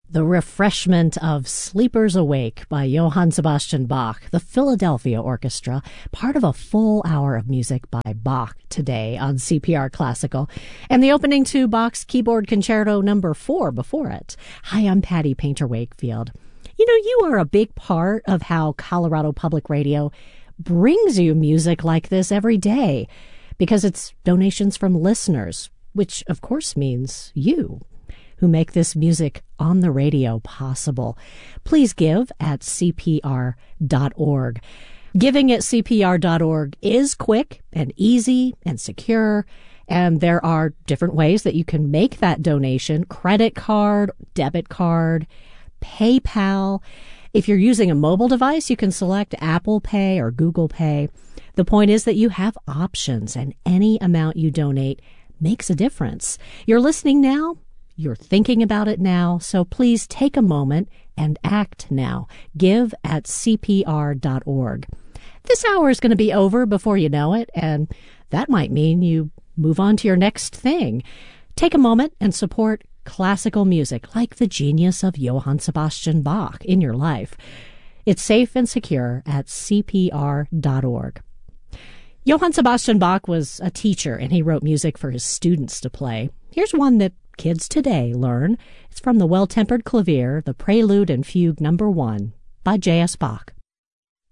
The refreshment of Sleepers Awake by Johann Sebastian Bach, the Philadelphia Orchestra, part of a full hour of music by Bach today on CPR Classical, and the opening to Bach's Keyboard Concerto No. 4 before it. Hi, I'm Patty Painter Wakefield. You know, you are a big part of how Colorado Public Radio brings you music like this every day, because it's donations from listeners, which of course means you, who make this music on the radio possible. Please give at CPR.org. Giving at CPR.org is quick and easy and secure, and there are different ways that you can make that donation: credit card, debit card, PayPal. If you're using a mobile device, you can select Apple Pay or Google Pay. The point is that you have options, and any amount you donate makes a difference. You're listening now. You're thinking about it now, so please take a moment and act now. Give at CPR.org. This hour is going to be over before you know it, and that might mean you move on to your next thing. Take a moment and support classical music like the genius of Johann Sebastian Bach in your life. It's safe and secure at CPR.org. Johann Sebastian Bach was a teacher, and he wrote music for his students to play. Here's one that kids today learn. It's from the Well-Tempered Clavier, the Prelude and Fugue No. 1 by J.S. Bach.